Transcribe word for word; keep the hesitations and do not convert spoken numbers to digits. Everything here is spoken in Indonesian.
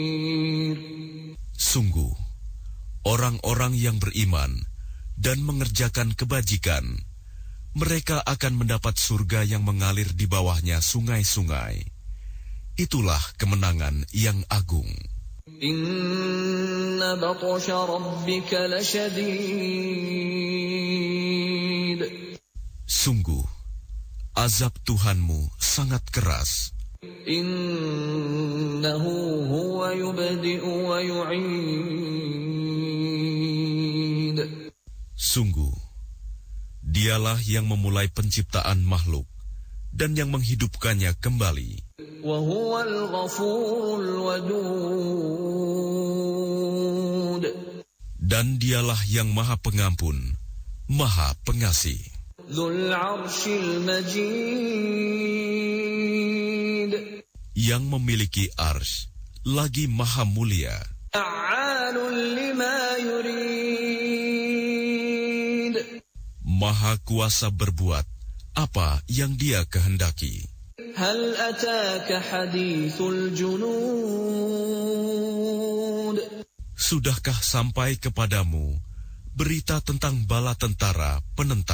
Sungguh, orang-orang yang beriman dan mengerjakan kebajikan, mereka akan mendapat surga yang mengalir di bawahnya sungai-sungai. Itulah kemenangan yang agung. Inna batsha rabbika lasyadid. Sungguh, azab Tuhanmu sangat keras. Innahu huwa yubdi'u wa yu'id. Sungguh, Dialah yang memulai penciptaan makhluk dan yang menghidupkannya kembali. Wa huwal ghafurul wadud. Dan Dialah yang Maha Pengampun, Maha Pengasih. Dzul 'arsyil majid. Yang memiliki arsy, lagi Maha Mulia. Fa'alun lima yurid. Maha kuasa berbuat apa yang Dia kehendaki. Hal ataka hadithul junud. Sudahkah sampai kepadamu berita tentang bala tentara penentang?